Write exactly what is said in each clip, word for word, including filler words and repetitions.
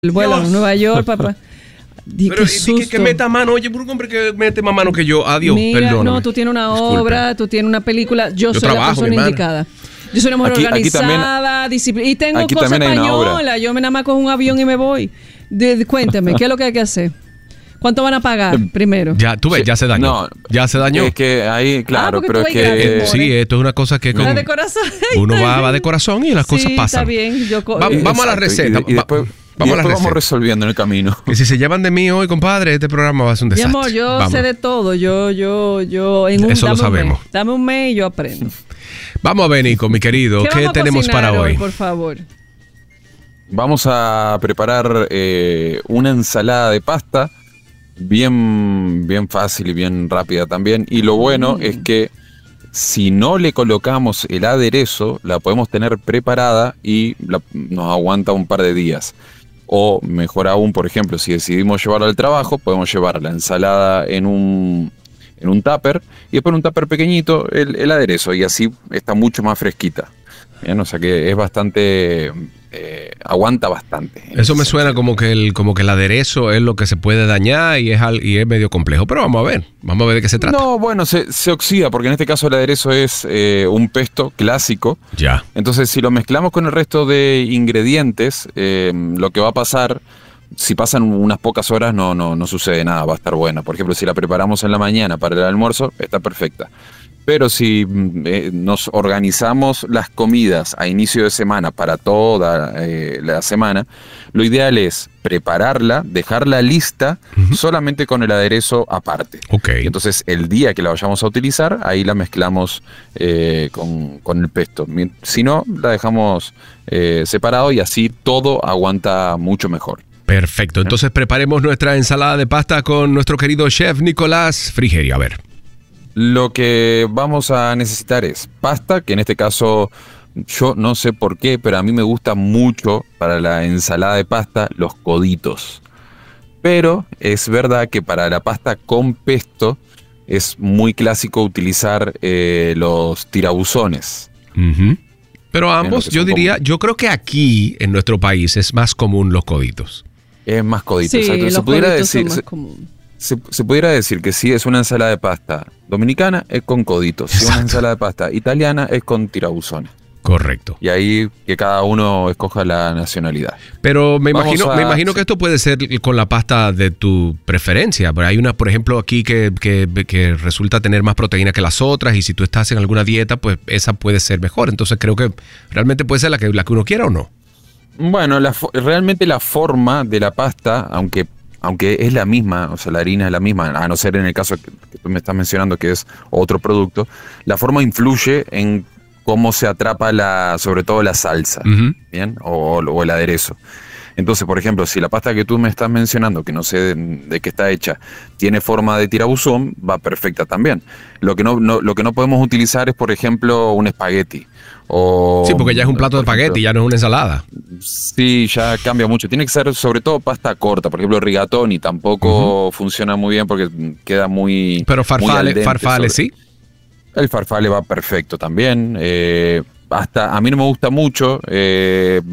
el vuelo a Nueva York, papá. Di, Pero qué que, que meta mano, oye, por un hombre que mete más mano que yo. Adiós, Mira, perdóname. no, tú tienes una Disculpe. obra, tú tienes una película. Yo, Yo soy trabajo, la persona mi hermana. indicada. Yo soy una mujer Aquí- aquí organizada, disciplina. Y tengo aquí cosas también hay una obra. españolas. Yo me nada más cojo un avión y me voy. De, de- cuéntame, ¿qué es lo que hay que hacer? ¿Cuánto van a pagar primero? Ya, tú ves, ya se dañó. No, ya se dañó. Es que ahí, claro, porque pero tú es hay que... gratis, Sí, esto es una cosa que con, La de corazón. uno va, va de corazón y las Sí, cosas pasan. está bien. Yo co- Va- eh, vamos a la Exacto, receta. Y, y después, Va- y vamos a la después vamos receta. resolviendo en el camino. Que si se llevan de mí hoy, compadre, este programa va a ser un Mi desastre. amor, yo Vamos. sé de todo. Yo, yo, yo. En un, Eso lo dame un mes. sabemos. Dame un mes y yo aprendo. Vamos a ver, Nico, mi querido. ¿Qué, vamos a tenemos cocinar para hoy? Por favor. Vamos a preparar eh, una ensalada de pasta bien, bien fácil y bien rápida también. Y lo bueno Mm. es que si no le colocamos el aderezo, la podemos tener preparada y la- nos aguanta un par de días. O mejor aún, por ejemplo, si decidimos llevarla al trabajo, podemos llevar la ensalada en un, en un tupper y después en un tupper pequeñito el, el aderezo y así está mucho más fresquita. Bien, o sea que es bastante... eh, aguanta bastante. Eso me suena como que el como que el aderezo es lo que se puede dañar y es, al- y es medio complejo. Pero vamos a ver. Vamos a ver de qué se trata. No, bueno, se, se oxida porque en este caso el aderezo es eh, un pesto clásico. Ya. Entonces, si lo mezclamos con el resto de ingredientes, eh, lo que va a pasar, si pasan unas pocas horas, no, no, no sucede nada, va a estar buena. Por ejemplo, si la preparamos en la mañana para el almuerzo, está perfecta. Pero si mm, eh, nos organizamos las comidas a inicio de semana para toda eh, la semana, lo ideal es prepararla, dejarla lista Ujú. solamente con el aderezo aparte. Ok. Y entonces el día que la vayamos a utilizar, ahí la mezclamos eh, con, con el pesto. Mien- Si no, la dejamos eh, separado y así todo aguanta mucho mejor. Perfecto. Entonces preparemos nuestra ensalada de pasta con nuestro querido chef Nicolás Frigerio. A ver. Lo que vamos a necesitar es pasta, que en este caso yo no sé por qué, pero a mí me gusta mucho para la ensalada de pasta los coditos. Pero es verdad que para la pasta con pesto es muy clásico utilizar eh, los tirabuzones. Ujú. Pero ambos, que yo son diría, como- yo creo que aquí en nuestro país es más común los coditos. Es más codito, Sí, exacto. los Se pudiera coditos son decir, más se, comunes. se- se pudiera decir que si es una ensalada de pasta dominicana es con coditos, si es una Exacto. ensalada de pasta italiana es con tirabuzones. Correcto. Y ahí que cada uno escoja la nacionalidad. Pero me Vamos imagino, a- me imagino que esto puede ser con la pasta de tu preferencia. Pero hay una, por ejemplo, aquí que, que, que resulta tener más proteína que las otras y si tú estás en alguna dieta, pues esa puede ser mejor. Entonces creo que realmente puede ser la que, la que uno quiera o no. Bueno, la fo- realmente la forma de la pasta, aunque, aunque es la misma, o sea, la harina es la misma, a no ser en el caso que, que tú me estás mencionando que es otro producto, la forma influye en cómo se atrapa la, sobre todo la salsa, Ujú. ¿bien? O, o el aderezo. Entonces, por ejemplo, si la pasta que tú me estás mencionando, que no sé de, de qué está hecha, tiene forma de tirabuzón, va perfecta también. Lo que no, no- lo que no podemos utilizar es, por ejemplo, un espagueti. O, Sí, porque ya es un plato de por ejemplo, espagueti, ya no es una ensalada. Sí, ya cambia mucho. Tiene que ser sobre todo pasta corta. Por ejemplo, rigatoni tampoco funciona muy bien porque queda muy... Pero muy al farfale, dente farfale, sobre- sí. El farfale va perfecto también. eh, hasta a mí no me gusta mucho, eh,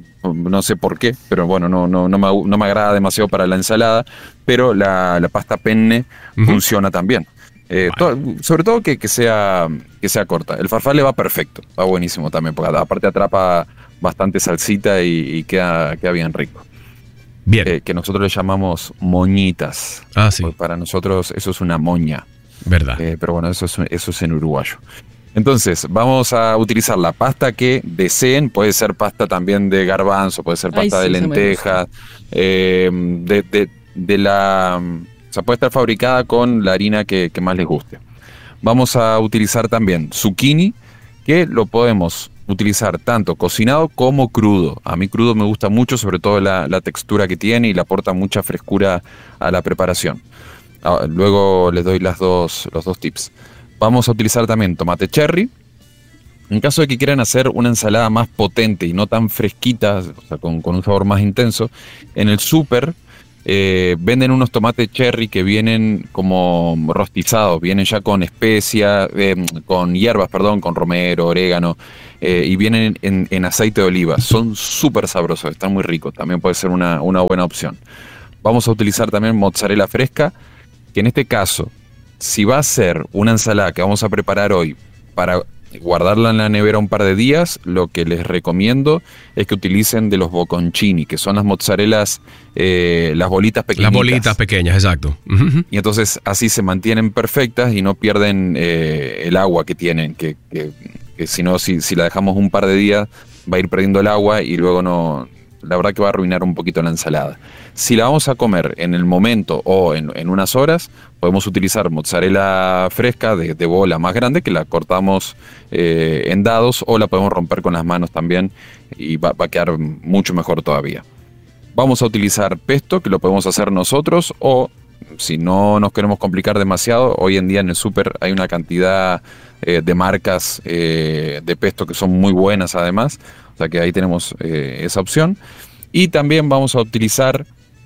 no sé por qué, pero bueno, no, no, no, me, no me agrada demasiado para la ensalada, pero la, la pasta penne Ujú. funciona también. Eh, to- sobre todo que, que sea, que sea corta. El farfalle va perfecto, va buenísimo también, porque aparte atrapa bastante salsita y, y queda, queda bien rico. Bien. Eh, que nosotros le llamamos moñitas. Ah, sí. Porque para nosotros eso es una moña. Verdad. Eh, pero bueno, eso es, eso es en uruguayo. Entonces, vamos a utilizar la pasta que deseen. Puede ser pasta también de garbanzo, puede ser Ay, pasta sí, de esa me lentejas, eh, de, de- de la... O sea, puede estar fabricada con la harina que, que más les guste. Vamos a utilizar también zucchini, que lo podemos utilizar tanto cocinado como crudo. A mí crudo me gusta mucho, sobre todo la, la textura que tiene y le aporta mucha frescura a la preparación. Ah, luego les doy las dos, los dos tips. Vamos a utilizar también tomate cherry. En caso de que quieran hacer una ensalada más potente y no tan fresquita, o sea, con, con un sabor más intenso, en el súper eh, venden unos tomates cherry que vienen como rostizados, vienen ya con especia, eh, con hierbas, perdón, con romero, orégano, eh, y vienen en, en aceite de oliva. Son súper sabrosos, están muy ricos, también puede ser una, una buena opción. Vamos a utilizar también mozzarella fresca, que en este caso, si va a ser una ensalada que vamos a preparar hoy para guardarla en la nevera un par de días, lo que les recomiendo es que utilicen de los bocconcini, que son las mozzarellas, eh, las bolitas pequeñitas. Las bolitas pequeñas, exacto. Uh-huh. Y entonces así se mantienen perfectas y no pierden eh, el agua que tienen, que, que, que si no, si, si la dejamos un par de días va a ir perdiendo el agua y luego no... La verdad que va a arruinar un poquito la ensalada. Si la vamos a comer en el momento o en, en unas horas, podemos utilizar mozzarella fresca de, de bola más grande, que la cortamos eh, en dados, o la podemos romper con las manos también y va, va a quedar mucho mejor todavía. Vamos a utilizar pesto, que lo podemos hacer nosotros, o si no nos queremos complicar demasiado, hoy en día en el súper hay una cantidad eh, de marcas eh, de pesto que son muy buenas además. O sea que ahí tenemos eh, esa opción. Y también vamos a utilizar,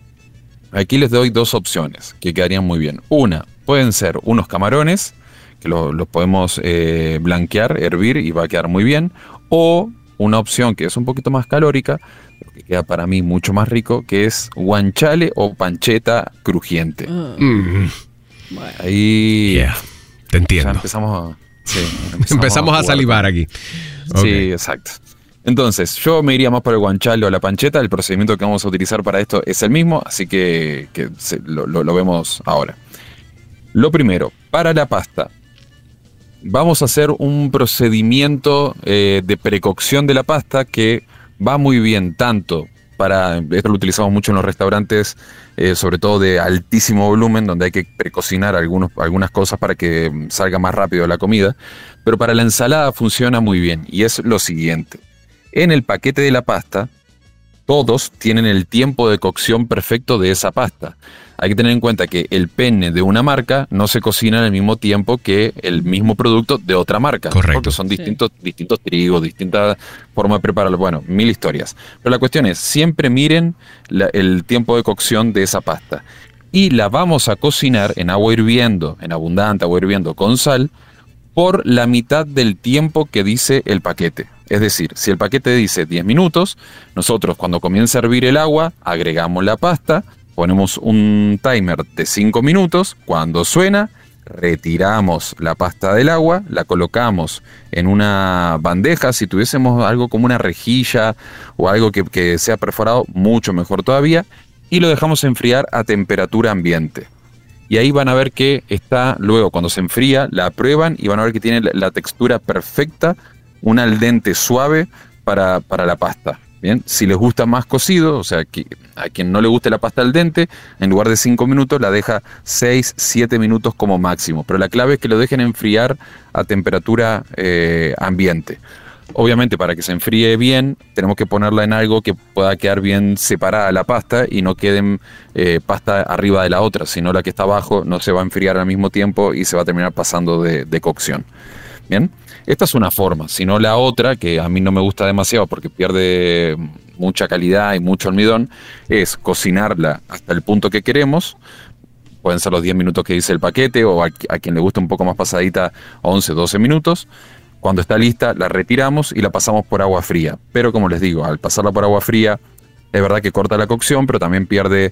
aquí les doy dos opciones que quedarían muy bien. Una, pueden ser unos camarones, que los lo podemos eh, blanquear, hervir y va a quedar muy bien. O una opción que es un poquito más calórica, pero que queda para mí mucho más rico, que es guanciale o panceta crujiente. Uh, Mm. bueno. Ahí Yeah, te entiendo. ya empezamos a, sí, Empezamos a jugar. salivar aquí. Sí, Okay. exacto. Entonces, yo me iría más por el guanciale o la panceta. El procedimiento que vamos a utilizar para esto es el mismo, así que, que se, lo, lo, lo vemos ahora. Lo primero, para la pasta, vamos a hacer un procedimiento eh, de precocción de la pasta que va muy bien tanto para, esto lo utilizamos mucho en los restaurantes, eh, sobre todo de altísimo volumen, donde hay que precocinar algunos, algunas cosas para que salga más rápido la comida, pero para la ensalada funciona muy bien, y es lo siguiente. En el paquete de la pasta, todos tienen el tiempo de cocción perfecto de esa pasta. Hay que tener en cuenta que el penne de una marca no se cocina en el mismo tiempo que el mismo producto de otra marca. Correcto. Porque son distintos, sí. distintos trigos, distintas formas de prepararlo. Bueno, mil historias. Pero la cuestión es, siempre miren la, el tiempo de cocción de esa pasta. Y la vamos a cocinar en agua hirviendo, en abundante agua hirviendo con sal, por la mitad del tiempo que dice el paquete. Es decir, si el paquete dice diez minutos, nosotros cuando comienza a hervir el agua, agregamos la pasta, ponemos un timer de cinco minutos, cuando suena, retiramos la pasta del agua, la colocamos en una bandeja, si tuviésemos algo como una rejilla o algo que, que sea perforado, mucho mejor todavía, y lo dejamos enfriar a temperatura ambiente. Y ahí van a ver que está, luego cuando se enfría, la prueban y van a ver que tiene la, la textura perfecta, un al dente suave para, para la pasta. Bien, si les gusta más cocido, o sea, que a quien no le guste la pasta al dente, en lugar de cinco minutos la deja seis, siete minutos como máximo. Pero la clave es que lo dejen enfriar a temperatura eh, ambiente. Obviamente, para que se enfríe bien, tenemos que ponerla en algo que pueda quedar bien separada la pasta y no queden eh, pasta arriba de la otra, sino la que está abajo no se va a enfriar al mismo tiempo y se va a terminar pasando de, de cocción. Bien, esta es una forma, sino la otra, que a mí no me gusta demasiado porque pierde mucha calidad y mucho almidón, es cocinarla hasta el punto que queremos. Pueden ser los diez minutos que dice el paquete, o a, a quien le guste un poco más pasadita, once, doce minutos. Cuando está lista, la retiramos y la pasamos por agua fría. Pero como les digo, al pasarla por agua fría, es verdad que corta la cocción, pero también pierde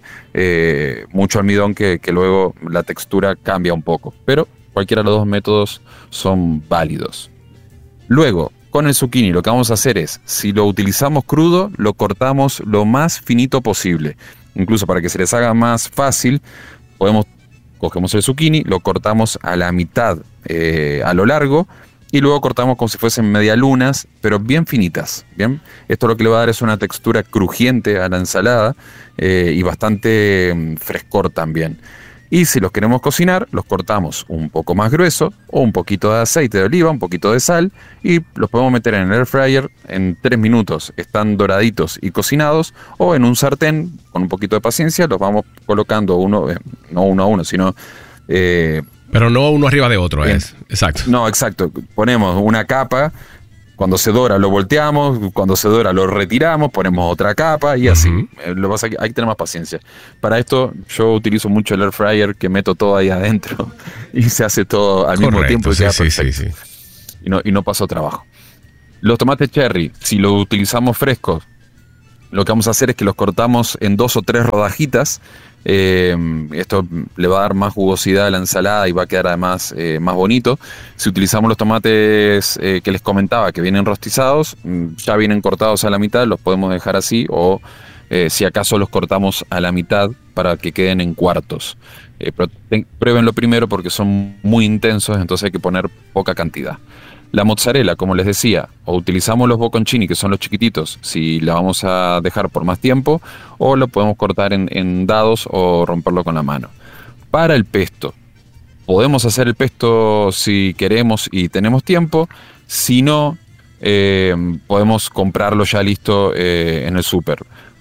eh, mucho almidón que, que luego la textura cambia un poco. Pero cualquiera de los dos métodos son válidos. Luego, con el zucchini lo que vamos a hacer es, si lo utilizamos crudo, lo cortamos lo más finito posible. Incluso para que se les haga más fácil, podemos, cogemos el zucchini, lo cortamos a la mitad eh, a lo largo, y luego cortamos como si fuesen medialunas, pero bien finitas. ¿Bien? Esto lo que le va a dar es una textura crujiente a la ensalada eh, y bastante mm, frescor también. Y si los queremos cocinar, los cortamos un poco más grueso, o un poquito de aceite de oliva, un poquito de sal, y los podemos meter en el air fryer en tres minutos. Están doraditos y cocinados, o en un sartén, con un poquito de paciencia, los vamos colocando uno, eh, no uno a uno, sino... Eh, Pero no uno arriba de otro, bien. Es. Exacto. No, exacto. Ponemos una capa Cuando se dora lo volteamos, cuando se dora lo retiramos, ponemos otra capa y así. Uh-huh. Eh, Lo que pasa es que hay que tener más paciencia. Para esto yo utilizo mucho el air fryer, que meto todo ahí adentro y se hace todo al Correcto, mismo tiempo y sí, queda sí, perfecto. sí, sí. Y no, y no pasó trabajo. Los tomates cherry, si los utilizamos frescos, lo que vamos a hacer es que los cortamos en dos o tres rodajitas. Eh, esto le va a dar más jugosidad a la ensalada y va a quedar además eh, más bonito. Si utilizamos los tomates eh, que les comentaba, que vienen rostizados, ya vienen cortados a la mitad, los podemos dejar así, o eh, si acaso los cortamos a la mitad para que queden en cuartos. Eh, pero ten, pruébenlo primero porque son muy intensos, entonces hay que poner poca cantidad. La mozzarella, como les decía, o utilizamos los bocconcini, que son los chiquititos, si la vamos a dejar por más tiempo, o lo podemos cortar en, en dados o romperlo con la mano. Para el pesto, podemos hacer el pesto si queremos y tenemos tiempo. Si no, eh, podemos comprarlo ya listo eh, en el súper.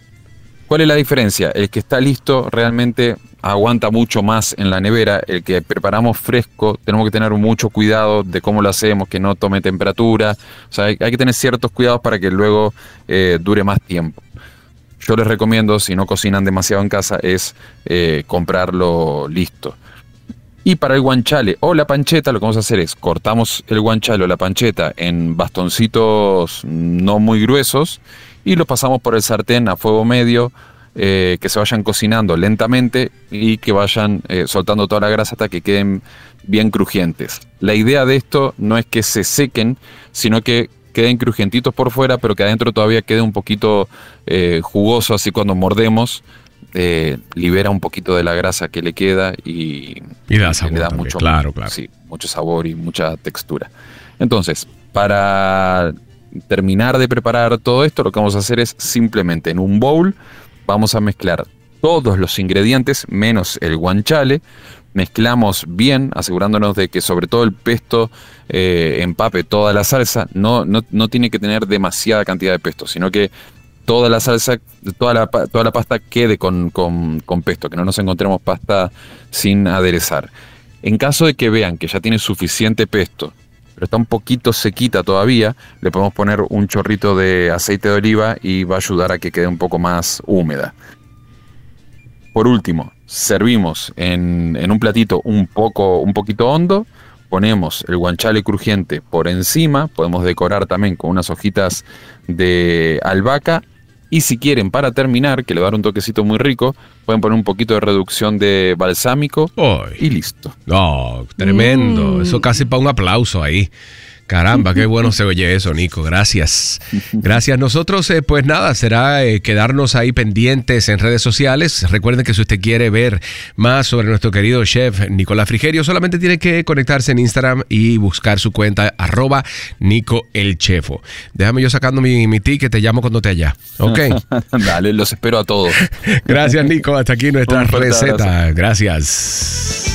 ¿Cuál es la diferencia? El que está listo realmente aguanta mucho más en la nevera. El que preparamos fresco, tenemos que tener mucho cuidado de cómo lo hacemos, que no tome temperatura. O sea, hay, hay que tener ciertos cuidados para que luego eh, dure más tiempo. Yo les recomiendo, si no cocinan demasiado en casa, es eh, comprarlo listo. Y para el guanciale o la panceta, lo que vamos a hacer es cortamos el guanciale o la panceta en bastoncitos no muy gruesos y los pasamos por el sartén a fuego medio, eh, que se vayan cocinando lentamente y que vayan eh, soltando toda la grasa hasta que queden bien crujientes. La idea de esto no es que se sequen, sino que queden crujientitos por fuera, pero que adentro todavía quede un poquito eh, jugoso, así cuando mordemos eh, libera un poquito de la grasa que le queda y, y da sabor le da también, mucho, claro, claro. Sí, mucho sabor y mucha textura. Entonces, para terminar de preparar todo esto, lo que vamos a hacer es simplemente en un bowl vamos a mezclar todos los ingredientes menos el guanciale. Mezclamos bien, asegurándonos de que sobre todo el pesto eh, empape toda la salsa. No, no, no tiene que tener demasiada cantidad de pesto, sino que toda la salsa, toda la, toda la pasta quede con, con, con pesto, que no nos encontremos pasta sin aderezar. En caso de que vean que ya tiene suficiente pesto, pero está un poquito sequita todavía, le podemos poner un chorrito de aceite de oliva y va a ayudar a que quede un poco más húmeda. Por último, servimos en, en un platito un poco, un poquito hondo, ponemos el guanciale crujiente por encima, podemos decorar también con unas hojitas de albahaca y si quieren para terminar, que le va a dar un toquecito muy rico, pueden poner un poquito de reducción de balsámico Ay. y listo. Oh, tremendo, Mm. eso casi para un aplauso ahí. Caramba, qué bueno se oye eso, Nico. Gracias. Gracias. Nosotros, eh, pues nada, será eh, quedarnos ahí pendientes en redes sociales. Recuerden que si usted quiere ver más sobre nuestro querido chef Nicolás Frigerio, solamente tiene que conectarse en Instagram y buscar su cuenta, arroba Nico el Chefo. Déjame yo sacando mi, mi ticket, te llamo cuando te haya. Ok. Dale, los espero a todos. Gracias, Nico. Hasta aquí nuestra Un fuerte receta. abrazo. Gracias.